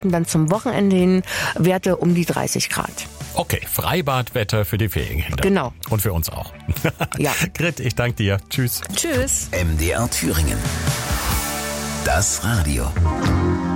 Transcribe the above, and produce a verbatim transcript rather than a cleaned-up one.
erwarten dann zum Wochenende hin Werte um die dreißig Grad. Okay, Freibadwetter für die Ferienkinder. Genau. Und für uns auch. Ja. Grit, ich danke dir. Tschüss. Tschüss. M D R Thüringen. Das Radio.